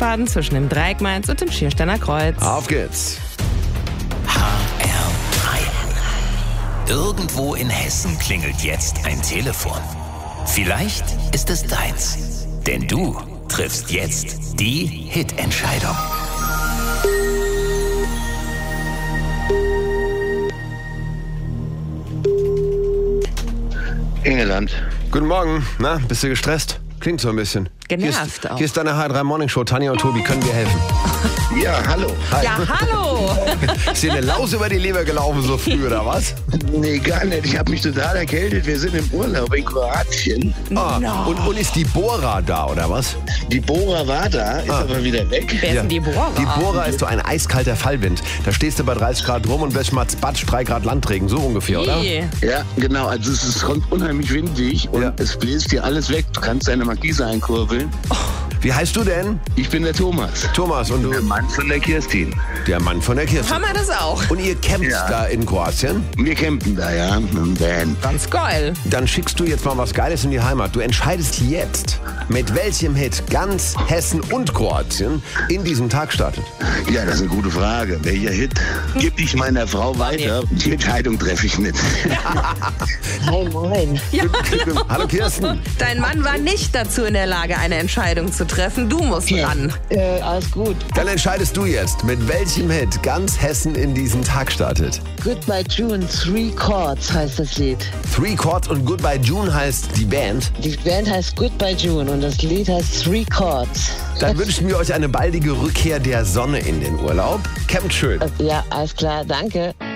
Ausbaden zwischen dem Dreieck Mainz und dem Schiersteiner Kreuz. Auf geht's. HR3. Irgendwo in Hessen klingelt jetzt ein Telefon. Vielleicht ist es deins. Denn du triffst jetzt die Hit-Entscheidung. Engeland. Guten Morgen. Na, bist du gestresst? Klingt so ein bisschen. Genervt auch. Hier ist deine HR3 Morning Show. Tanja und Tobi, können wir helfen? Ja, hallo. Hi. Ja, hallo! Ist dir eine Laus über die Leber gelaufen so früh, oder was? Nee, gar nicht. Ich habe mich total erkältet. Wir sind im Urlaub in Kroatien. Ah, und ist die Bora da, oder was? Die Bora war da, ist aber wieder weg. Wer ist denn die Bora? Die Bora ist so ein eiskalter Fallwind. Da stehst du bei 30 Grad rum und wirst mal batsch, 3 Grad Landregen. So ungefähr, oder? Ja, genau. Also es kommt unheimlich windig und Ja. es bläst dir alles weg. Du kannst deine Markise einkurbeln. Wie heißt du denn? Ich bin der Thomas. Thomas, und Der du? Mann von der Kirstin. Der Mann von der Kirche. Haben wir das auch? Und ihr campt Ja. da in Kroatien? Wir campen da, ja, mit dem Van. Ganz geil. Dann schickst du jetzt mal was Geiles in die Heimat. Du entscheidest jetzt, mit welchem Hit ganz Hessen und Kroatien in diesem Tag startet. Ja, das ist eine gute Frage. Welcher Hit gebe ich meiner Frau weiter? Die Entscheidung treffe ich nicht. Hi, moin. Ja, Hallo Kirsten. dein Mann war nicht dazu in der Lage, eine Entscheidung zu treffen. Du musst ran. Alles gut. Dann entscheidest du jetzt, mit welchem Hit ganz Hessen in diesen Tag startet. Goodbye June, 3 Chords heißt das Lied. 3 Chords und Goodbye June heißt die Band. Die Band heißt Goodbye June und das Lied heißt 3 Chords. Dann wünschen wir euch eine baldige Rückkehr der Sonne in den Urlaub. Campt schön. Ja, alles klar, danke.